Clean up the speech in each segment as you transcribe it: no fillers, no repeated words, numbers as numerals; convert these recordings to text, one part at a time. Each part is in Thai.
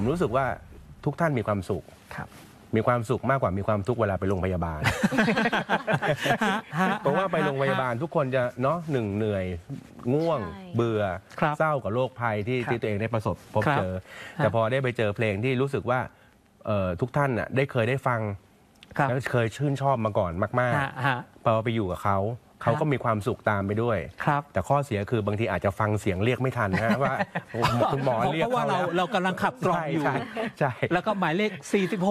ผมรู้สึกว่าทุกท่านมีความสุขมีความสุขมากกว่ามีความทุกข์เวลาไปโรงพยาบาล เพราะว่าไปโรงพยาบาลทุกคนจะเนาะหนึ่งเหนื่อยง่วงเบื่อเศร้ากับโรคภัยที่ตัวเองได้ประสบพบเจอแต่พอได้ไปเจอเพลงที่รู้สึกว่าทุกท่านน่ะเคยได้ฟังแล้วเคยชื่นชอบมาก่อนมากๆพอไปอยู่กับเขาก็มีความสุขตามไปด้วยแต่ข้อเสียคือบางทีอาจจะฟังเสียงเรียกไม่ทันนะว่าคุณหมอเรียกเพราะว่าเรากำลังขับกล่อมอยู่แล้วก็หมายเลข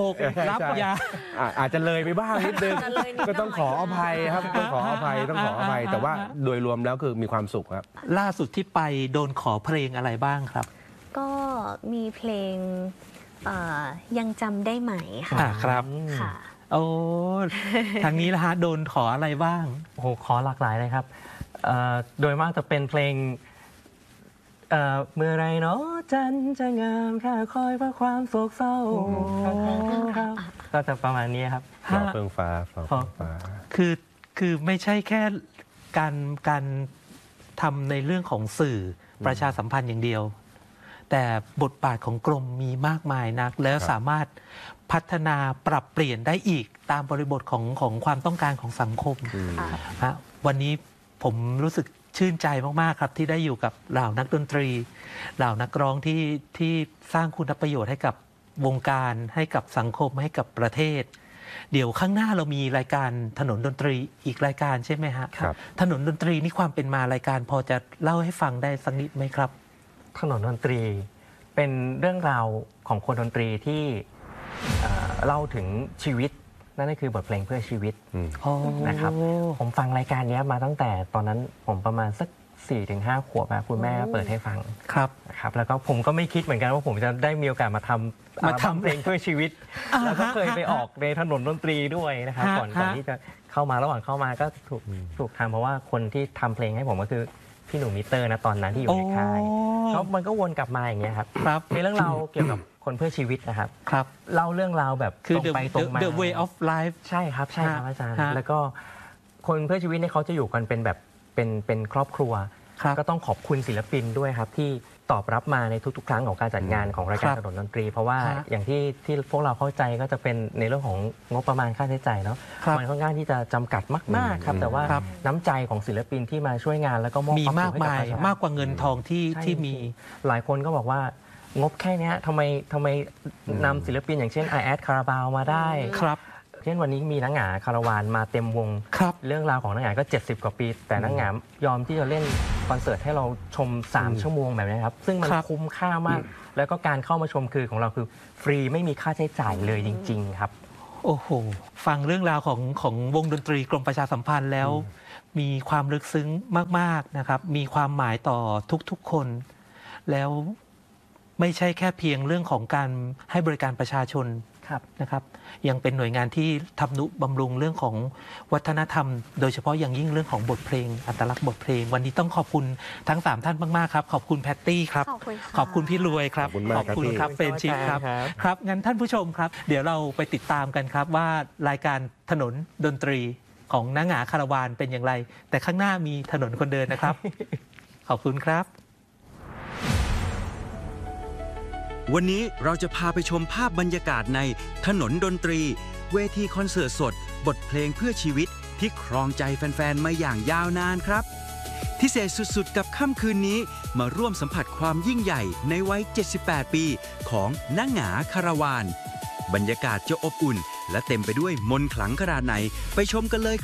46รับยาอาจจะเลยไปบ้างนิดนึงก็ต้องขออภัยครับต้องขออภัยแต่ว่าโดยรวมแล้วคือมีความสุขครับล่าสุดที่ไปโดนขอเพลงอะไรบ้างครับก็มีเพลงยังจำได้ไหมค่ะครับค่ะโอ้ทางนี้ละฮะโดนขออะไรบ้างโอ้โหขอหลากหลายเลยครับโดยมากจะเป็นเพลงเมื่อไรเนาะจันจะงามแค่คอยเพราะความโศกเศร้าก็จะประมาณนี้ครับเฟื่องฟ้าคือไม่ใช่แค่การทำในเรื่องของสื่อประชาสัมพันธ์อย่างเดียวแต่บทบาทของกรมมีมากมายนักแล้วสามารถพัฒนาปรับเปลี่ยนได้อีกตามบริบทของความต้องการของสังคมวันนี้ผมรู้สึกชื่นใจมากๆครับที่ได้อยู่กับเหล่านักดนตรีเหล่านักร้องที่สร้างคุณประโยชน์ให้กับวงการให้กับสังคมให้กับประเทศเดี๋ยวข้างหน้าเรามีรายการถนนดนตรีอีกรายการใช่ไหมฮะถนนดนตรีนี่ความเป็นมารายการพอจะเล่าให้ฟังได้สักนิดไหมครับถนนดนตรีเป็นเรื่องราวของคนดนตรีที่เล่าถึงชีวิตนั่นก็คือบทเพลงเพื่อชีวิตนะครับผมฟังรายการนี้มาตั้งแต่ตอนนั้นผมประมาณสัก 4-5 ขวบนะคุณแม่เปิดให้ฟังนะครับแล้วก็ผมก็ไม่คิดเหมือนกันว่าผมจะได้มีโอกาสมาทำเพลงเพื่อชีวิตแล้วก็เคยไปออกในถนนดนตรีด้วยนะครับก่อนที่จะเข้ามาระหว่างเข้ามาก็ถูกทำเพราะว่าคนที่ทำเพลงให้ผมก็คือพี่หนูมิเตอร์นะตอนนั้นที่อยู่ในค่ายแล้วมันก็วนกลับมาอย่างเงี้ยครับในเรื่องราวเกี่ยวกับคนเพื่อชีวิตนะครับเล่าเรื่องราวแบบตรงไปตรงมา The way of life ใช่ครับอาจารย์แล้วก็คนเพื่อชีวิตเนี่ยเขาจะอยู่กันเป็นแบบเป็นครอบครัวก็ต้องขอบคุณศิลปินด้วยครับที่ตอบรับมาในทุกๆครั้งของการจัดงานของรายการถนนดนตรีเพราะว่าอย่างที่พวกเราเข้าใจก็จะเป็นในเรื่องของงบประมาณค่าใช้จ่ายเนาะมันค่อนข้างที่จะจำกัดมากๆครับแต่ว่าน้ำใจของศิลปินที่มาช่วยงานแล้วก็มอบความสุขให้กับประชาชนมากกว่าเงินทองที่มีหลายคนก็บอกว่างบแค่นี้ทำไมนำศิลปินอย่างเช่นไอแอดคาราบาวมาได้เช่นวันนี้มีนักหงาคาราวานมาเต็มวงเรื่องราวของนักหงาก็70 กว่าปีแต่นักหงายอมที่จะเล่นคอนเสิร์ตให้เราชม3 ชั่วโมงแบบนี้ครับซึ่งมันคุ้มค่ามากแล้วก็การเข้ามาชมคือของเราคือฟรีไม่มีค่าใช้จ่ายเลยจริงๆครับโอ้โหฟังเรื่องราวของวงดนตรีกรมประชาสัมพันธ์แล้วมีความลึกซึ้งมากๆนะครับมีความหมายต่อทุกๆคนแล้วไม่ใช่แค่เพียงเรื่องของการให้บริการประชาชนนะครับยังเป็นหน่วยงานที่ทำนุบำรุงเรื่องของวัฒนธรรมโดยเฉพาะอย่างยิ่งเรื่องของบทเพลงอัตลักษณ์บทเพลงวันนี้ต้องขอบคุณทั้ง3ท่านมากๆครับขอบคุณแพตตี้ครับขอบคุณพี่รวยครับขอบคุณครับเฟรมชิคครับงั้นท่านผู้ชมครับเดี๋ยวเราไปติดตามกันครับว่ารายการถนนดนตรีของนักหงาคาราวานเป็นอย่างไรแต่ข้างหน้ามีถนนคนเดินนะครับขอบคุณครับวันนี้เราจะพาไปชมภาพบรรยากาศในถนนดนตรีเวทีคอนเสิร์ตสดบทเพลงเพื่อชีวิตที่ครองใจแฟนๆมาอย่างยาวนานครับพิเศษสุดๆกับค่ำคืนนี้มาร่วมสัมผัสความยิ่งใหญ่ในวัย78 ปีของนักหงาคาราวานบรรยากาศจะอบอุ่นและเต็มไปด้วยมนต์ขลังขนาดไหนไปชมกันเลย